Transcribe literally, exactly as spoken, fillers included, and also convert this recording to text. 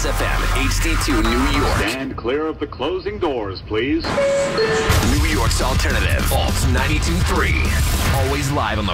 Kiss F M, H D two, New York. Stand clear of the closing doors, please. New York's alternative, Alt ninety-two point three. Always live on the